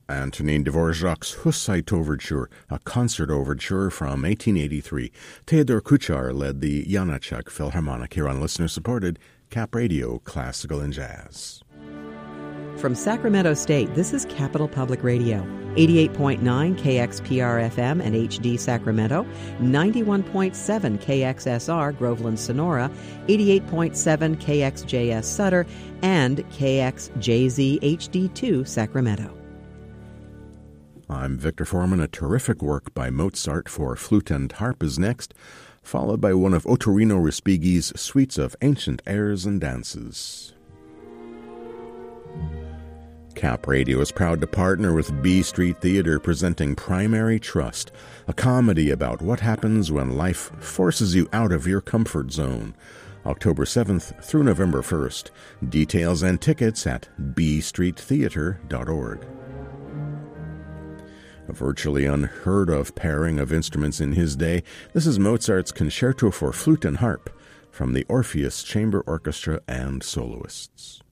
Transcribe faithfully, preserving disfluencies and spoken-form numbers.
Antonin Dvorak's Hussite Overture, a concert overture from eighteen eighty-three. Theodor Kuchar led the Janacek Philharmonic here on listener-supported Cap Radio Classical and Jazz. From Sacramento State, this is Capital Public Radio, eighty-eight point nine K X P R F M and H D Sacramento, ninety-one point seven K X S R Groveland Sonora, eighty-eight point seven K X J S Sutter, and K X J Z H D two Sacramento. I'm Victor Foreman. A terrific work by Mozart for flute and harp is next, followed by one of Ottorino Respighi's suites of ancient airs and dances. Cap Radio is proud to partner with B Street Theater, presenting Primary Trust, a comedy about what happens when life forces you out of your comfort zone. October seventh through November first. Details and tickets at b street theater dot org. A virtually unheard of pairing of instruments in his day, this is Mozart's Concerto for Flute and Harp from the Orpheus Chamber Orchestra and Soloists.